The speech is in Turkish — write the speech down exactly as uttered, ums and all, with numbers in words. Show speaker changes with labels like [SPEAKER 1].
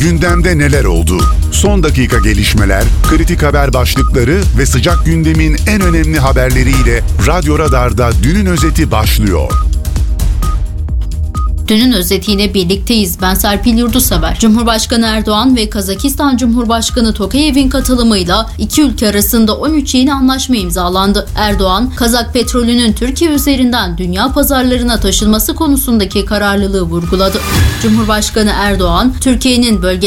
[SPEAKER 1] Gündemde neler oldu? Son dakika gelişmeler, kritik haber başlıkları ve sıcak gündemin en önemli haberleriyle Radyo Radar'da Dünün Özeti başlıyor.
[SPEAKER 2] Dünün özetiyle birlikteyiz. Ben Serpil Yurdusever. Cumhurbaşkanı Erdoğan ve Kazakistan Cumhurbaşkanı Tokayev'in katılımıyla iki ülke arasında on üç yeni anlaşma imzalandı. Erdoğan, Kazak petrolünün Türkiye üzerinden dünya pazarlarına taşınması konusundaki kararlılığı vurguladı. Cumhurbaşkanı Erdoğan, Türkiye'nin bölgesel